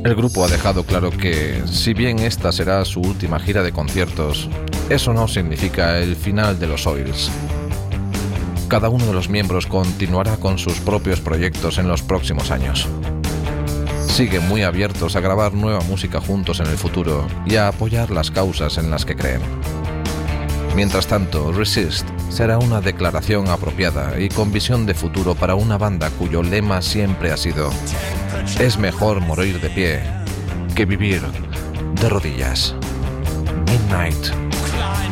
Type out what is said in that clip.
El grupo ha dejado claro que, si bien esta será su última gira de conciertos, eso no significa el final de los Oils. Cada uno de los miembros continuará con sus propios proyectos en los próximos años. Siguen muy abiertos a grabar nueva música juntos en el futuro y a apoyar las causas en las que creen. Mientras tanto, Resist será una declaración apropiada y con visión de futuro para una banda cuyo lema siempre ha sido: es mejor morir de pie que vivir de rodillas. Midnight.